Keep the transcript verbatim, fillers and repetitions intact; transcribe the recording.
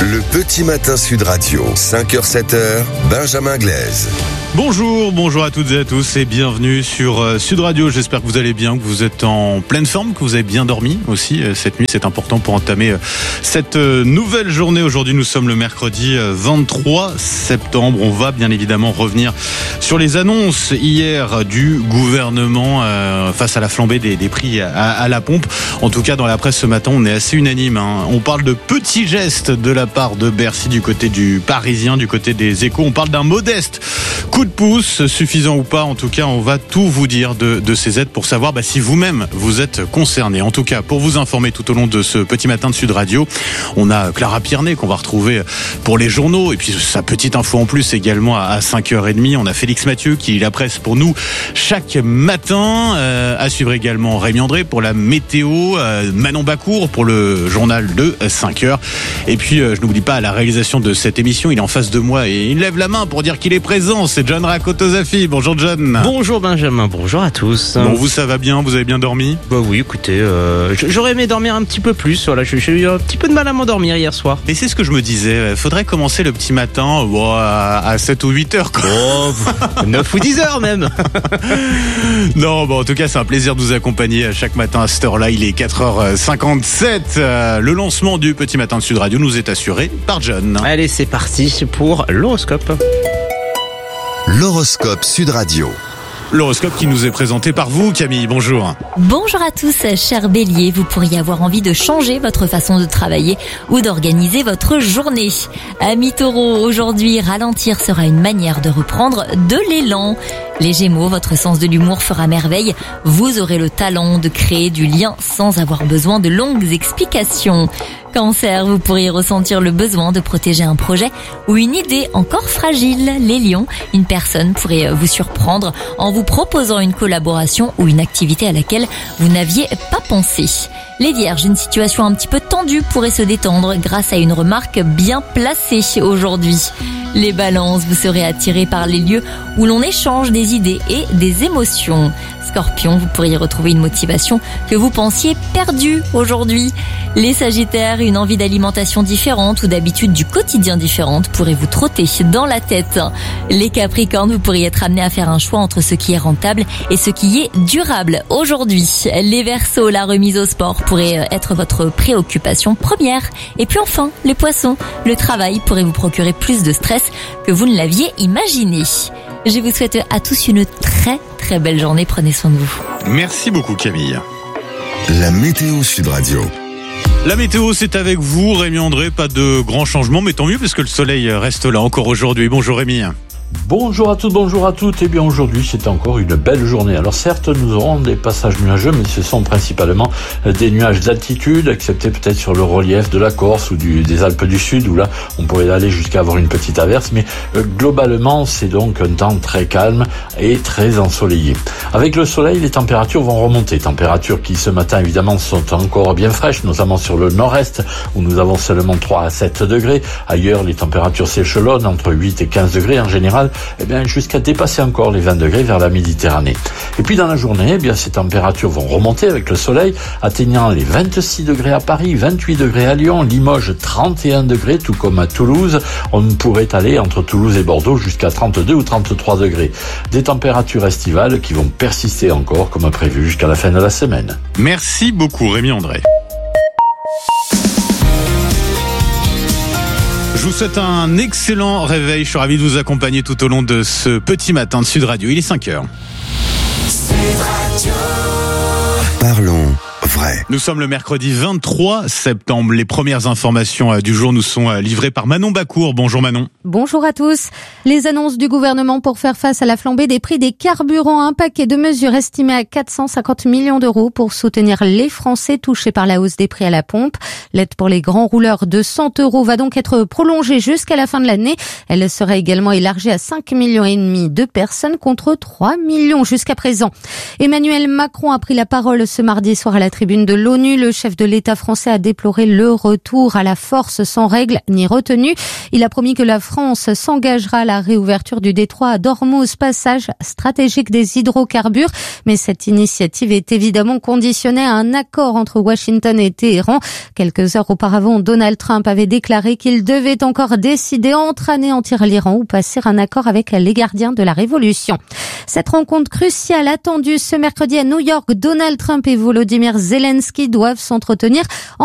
Le petit matin Sud Radio, cinq heures sept heures, Benjamin Glaise. Bonjour, bonjour à toutes et à tous et bienvenue sur euh, Sud Radio. J'espère que vous allez bien, que vous êtes en pleine forme, que vous avez bien dormi aussi euh, cette nuit. C'est important pour entamer euh, cette euh, nouvelle journée. Aujourd'hui, nous sommes le mercredi euh, vingt-trois septembre. On va bien évidemment revenir sur les annonces hier du gouvernement euh, face à la flambée des, des prix à, à la pompe. En tout cas, dans la presse ce matin, on est assez unanime. Hein. On parle de petits gestes de la part de Bercy du côté du Parisien, du côté des Échos. On parle d'un modeste coup de pouce, suffisant ou pas. En tout cas, on va tout vous dire de, de ces aides pour savoir bah, si vous-même vous êtes concerné. En tout cas, pour vous informer tout au long de ce petit matin de Sud Radio, on a Clara Piernet qu'on va retrouver pour les journaux et puis sa petite info en plus également à cinq heures trente. On a Félix Mathieu qui lit la presse pour nous chaque matin. Euh, à suivre également Rémi André pour la météo, euh, Manon Bacour pour le journal de cinq heures. Et puis, euh, je n'oublie pas, à la réalisation de cette émission, il est en face de moi et il lève la main pour dire qu'il est présent. C'est John Rakotozafi. Bonjour John. Bonjour Benjamin, bonjour à tous. Bon, vous ça va bien, vous avez bien dormi? Bah oui, écoutez, euh, j'aurais aimé dormir un petit peu plus. Voilà, j'ai eu un petit peu de mal à m'endormir hier soir. Et c'est ce que je me disais, faudrait commencer le petit matin oh, à sept ou huit heures quoi. Oh, neuf ou dix heures même. Non, bon, en tout cas, c'est un plaisir de vous accompagner chaque matin à cette heure-là. Il est quatre heures cinquante-sept. Le lancement du petit matin de Sud Radio nous est assuré par John. Allez, c'est parti pour l'horoscope. L'horoscope Sud Radio. L'horoscope qui nous est présenté par vous, Camille. Bonjour. Bonjour à tous, chers béliers. Vous pourriez avoir envie de changer votre façon de travailler ou d'organiser votre journée. Amis taureaux, aujourd'hui, ralentir sera une manière de reprendre de l'élan. Les gémeaux, votre sens de l'humour fera merveille. Vous aurez le talent de créer du lien sans avoir besoin de longues explications. Cancer, vous pourriez ressentir le besoin de protéger un projet ou une idée encore fragile. Les lions, une personne pourrait vous surprendre en vous proposant une collaboration ou une activité à laquelle vous n'aviez pas pensé. Les vierges, une situation un petit peu tendue pourrait se détendre grâce à une remarque bien placée aujourd'hui. Les balances, vous serez attirés par les lieux où l'on échange des idées et des émotions. Scorpion, vous pourriez retrouver une motivation que vous pensiez perdue aujourd'hui. Les sagittaires, une envie d'alimentation différente ou d'habitude du quotidien différente pourrait vous trotter dans la tête. Les capricornes, vous pourriez être amenés à faire un choix entre ce qui est rentable et ce qui est durable aujourd'hui. Les verseaux, la remise au sport pourrait être votre préoccupation première. Et puis enfin, les poissons, le travail pourrait vous procurer plus de stress que vous ne l'aviez imaginé. Je vous souhaite à tous une très très belle journée. Prenez soin de vous. Merci beaucoup Camille. La météo Sud Radio. La météo, c'est avec vous, Rémi André. Pas de grands changements, mais tant mieux parce que le soleil reste là encore aujourd'hui. Bonjour Rémi. Bonjour à tous, bonjour à toutes. Et bien aujourd'hui, c'est encore une belle journée. Alors certes, nous aurons des passages nuageux, mais ce sont principalement des nuages d'altitude, excepté peut-être sur le relief de la Corse ou du, des Alpes du Sud, où là, on pourrait aller jusqu'à avoir une petite averse. Mais euh, globalement, c'est donc un temps très calme et très ensoleillé. Avec le soleil, les températures vont remonter. Températures qui, ce matin, évidemment, sont encore bien fraîches, notamment sur le nord-est, où nous avons seulement trois à sept degrés. Ailleurs, les températures s'échelonnent entre huit et quinze degrés en général. Eh bien, jusqu'à dépasser encore les vingt degrés vers la Méditerranée. Et puis dans la journée, eh bien, ces températures vont remonter avec le soleil, atteignant les vingt-six degrés à Paris, vingt-huit degrés à Lyon, Limoges trente et un degrés, tout comme à Toulouse. On pourrait aller entre Toulouse et Bordeaux jusqu'à trente-deux ou trente-trois degrés. Des températures estivales qui vont persister encore comme prévu jusqu'à la fin de la semaine. Merci beaucoup Rémi André. Je vous souhaite un excellent réveil. Je suis ravi de vous accompagner tout au long de ce petit matin de Sud Radio. Il est cinq heures. Sud Radio. Parlons vrai. Nous sommes le mercredi vingt-trois septembre. Les premières informations du jour nous sont livrées par Manon Bacour. Bonjour Manon. Bonjour à tous. Les annonces du gouvernement pour faire face à la flambée des prix des carburants. Un paquet de mesures estimé à quatre cent cinquante millions d'euros pour soutenir les Français touchés par la hausse des prix à la pompe. L'aide pour les grands rouleurs de cent euros va donc être prolongée jusqu'à la fin de l'année. Elle sera également élargie à cinq millions et demi de personnes contre trois millions jusqu'à présent. Emmanuel Macron a pris la parole ce mardi soir à la tribune de l'ONU, le chef de l'État français a déploré le retour à la force sans règle ni retenue. Il a promis que la France s'engagera à la réouverture du détroit à Dormouz, passage stratégique des hydrocarbures. Mais cette initiative est évidemment conditionnée à un accord entre Washington et Téhéran. Quelques heures auparavant, Donald Trump avait déclaré qu'il devait encore décider entre anéantir l'Iran ou passer un accord avec les gardiens de la révolution. Cette rencontre cruciale attendue ce mercredi à New York, Donald Trump et Volodymyr Zelensky doivent s'entretenir